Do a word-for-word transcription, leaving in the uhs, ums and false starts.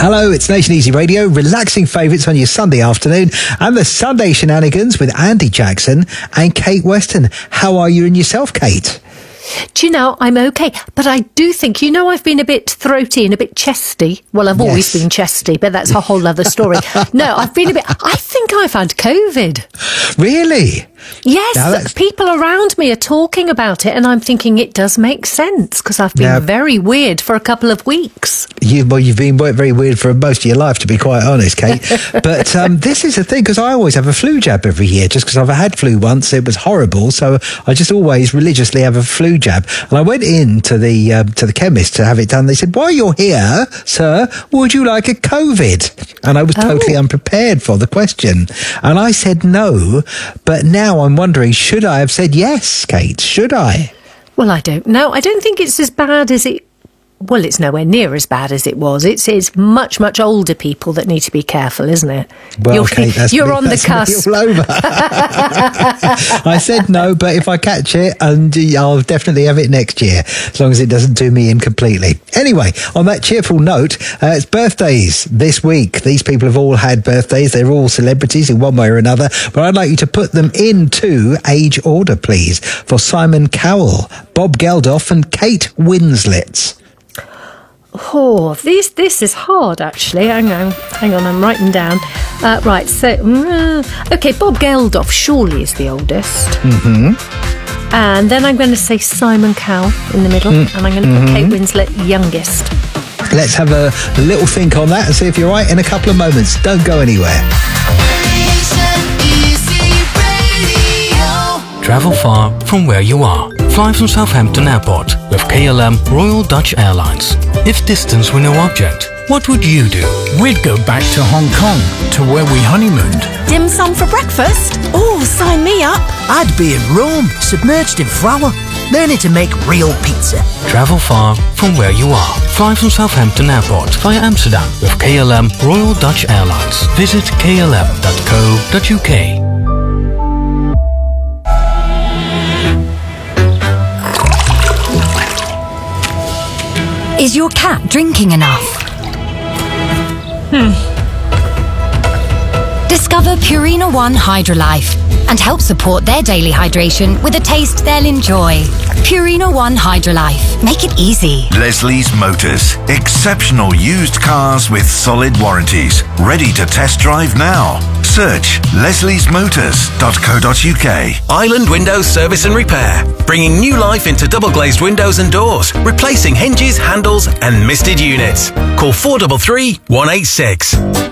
Hello, it's Nation Easy Radio, relaxing favourites on your Sunday afternoon, and the Sunday Shenanigans with Andy Jackson and Kate Weston. How are you and yourself, Kate? Do you know, I'm okay, but I do think, you know, I've been a bit throaty and a bit chesty. Well, I've always Yes. been chesty, but that's a whole other story. No, I've been a bit, I think I've had COVID. Really? Yes, Now that's- people around me are talking about it, and I'm thinking it does make sense, because I've been Now- very weird for a couple of weeks. You, well, you've been very weird for most of your life, to be quite honest, Kate. But um, this is the thing, because I always have a flu jab every year, just because I've had flu once. It was horrible, so I just always religiously have a flu jab. And I went in to the uh, to the chemist to have it done. They said, "While you're here, sir, would you like a COVID?" And I was totally Oh. unprepared for the question. And I said no, but now I'm wondering, should I have said yes, Kate? Should I? Well, I don't know. I don't think it's as bad as it... Well, it's nowhere near as bad as it was. It's it's much, much older people that need to be careful, isn't it? Well, you're Kate, that's you're me, on the that's me cusp. all over. I said no, but if I catch it, and I'll definitely have it next year, as long as it doesn't do me in completely. Anyway, on that cheerful note, uh, it's birthdays this week. These people have all had birthdays. They're all celebrities in one way or another, but I'd like you to put them into age order, please, for Simon Cowell, Bob Geldof and Kate Winslet. Oh, this this is hard, actually. Hang on, hang on, I'm writing down. Uh, right, so, mm, okay, Bob Geldof surely is the oldest. Mm-hmm. And then I'm going to say Simon Cowell in the middle, mm. and I'm going to put Mm-hmm. Kate Winslet youngest. Let's have a little think on that and see if you're right in a couple of moments. Don't go anywhere. Travel far from where you are. Fly from Southampton Airport with K L M Royal Dutch Airlines. If distance were no object, what would you do? We'd go back to Hong Kong, to where we honeymooned. Dim sum for breakfast? Oh, sign me up. I'd be in Rome, submerged in flour, learning to make real pizza. Travel far from where you are. Fly from Southampton Airport via Amsterdam with K L M Royal Dutch Airlines. Visit k l m dot co dot u k. Is your cat drinking enough? Hmm. Discover Purina One Hydrolife and help support their daily hydration with a taste they'll enjoy. Purina One Hydrolife. Make it easy. Leslie's Motors. Exceptional used cars with solid warranties. Ready to test drive now. Search leslies motors dot co dot u k. Island Windows Service and Repair, bringing new life into double glazed windows and doors, replacing hinges, handles and misted units. Call four three three, one eight six.